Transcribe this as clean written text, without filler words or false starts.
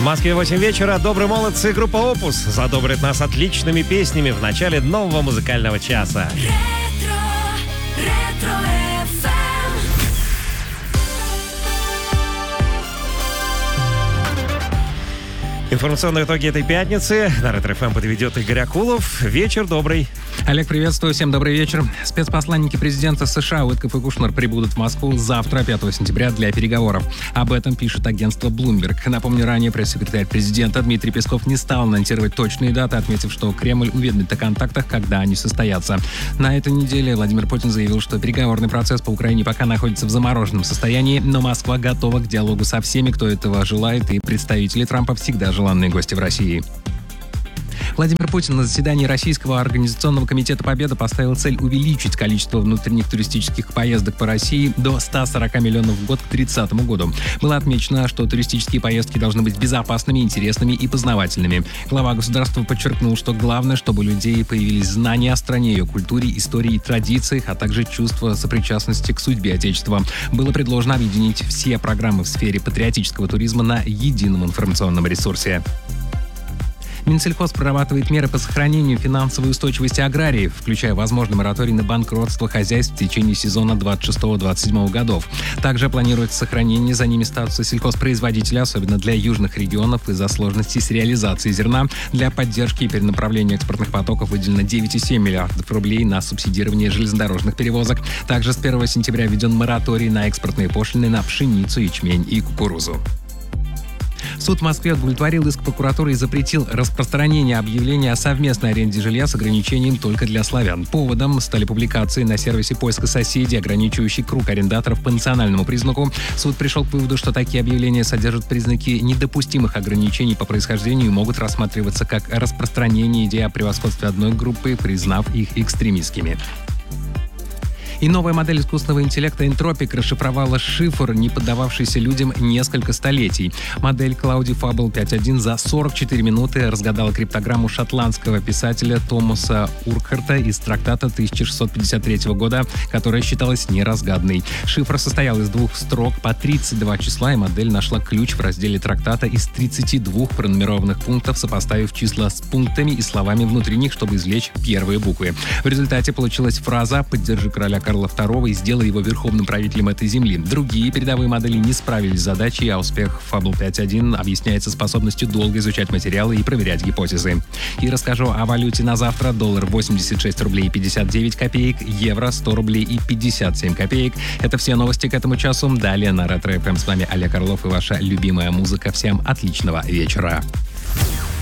Москве 8 вечера. Добрые молодцы, группа «Опус» задобрит нас отличными песнями в начале нового музыкального часа. Информационные итоги этой пятницы на Ретро-ФМ подведет Игорь Акулов. Вечер добрый. Олег, приветствую. Всем добрый вечер. Спецпосланники президента США Уиткоф и Кушнер прибудут в Москву завтра, 5 сентября, для переговоров. Об этом пишет агентство Bloomberg. Напомню, ранее пресс-секретарь президента Дмитрий Песков не стал анонсировать точные даты, отметив, что Кремль уведомит о контактах, когда они состоятся. На этой неделе Владимир Путин заявил, что переговорный процесс по Украине пока находится в замороженном состоянии, но Москва готова к диалогу со всеми, кто этого желает, и представители Трампа всегда желанные гости в России. Владимир Путин на заседании Российского организационного комитета «Победа» поставил цель увеличить количество внутренних туристических поездок по России до 140 миллионов в год к 2030 году. Было отмечено, что туристические поездки должны быть безопасными, интересными и познавательными. Глава государства подчеркнул, что главное, чтобы у людей появились знания о стране, ее культуре, истории и традициях, а также чувство сопричастности к судьбе Отечества. Было предложено объединить все программы в сфере патриотического туризма на едином информационном ресурсе. Минсельхоз прорабатывает меры по сохранению финансовой устойчивости аграрии, включая возможный мораторий на банкротство хозяйств в течение сезона 26-27 годов. Также планируется сохранение за ними статуса сельхозпроизводителя, особенно для южных регионов из-за сложностей с реализацией зерна. Для поддержки и перенаправления экспортных потоков выделено 9,7 миллиардов рублей на субсидирование железнодорожных перевозок. Также с 1 сентября введен мораторий на экспортные пошлины на пшеницу, ячмень и кукурузу. Суд в Москве удовлетворил иск прокуратуры и запретил распространение объявления о совместной аренде жилья с ограничением только для славян. Поводом стали публикации на сервисе поиска соседей, ограничивающий круг арендаторов по национальному признаку. Суд пришел к выводу, что такие объявления содержат признаки недопустимых ограничений по происхождению и могут рассматриваться как распространение идеи о превосходстве одной группы, признав их экстремистскими. И новая модель искусственного интеллекта Anthropic расшифровала шифр, не поддававшийся людям несколько столетий. Модель Cloudifable 5.1 за 44 минуты разгадала криптограмму шотландского писателя Томаса Уркхарта из трактата 1653 года, которая считалась неразгаданной. Шифр состоял из двух строк по 32 числа, и модель нашла ключ в разделе трактата из 32 пронумерованных пунктов, сопоставив числа с пунктами и словами внутри них, чтобы извлечь первые буквы. В результате получилась фраза «Поддержи короля Карла II и сделай его верховным правителем этой земли». Другие передовые модели не справились с задачей, а успех Fable 5.1 объясняется способностью долго изучать материалы и проверять гипотезы. И расскажу о валюте на завтра. Доллар 86 рублей 59 копеек, евро 100 рублей и 57 копеек. Это все новости к этому часу. Далее на Ретро-ФМ с вами Олег Орлов и ваша любимая музыка. Всем отличного вечера.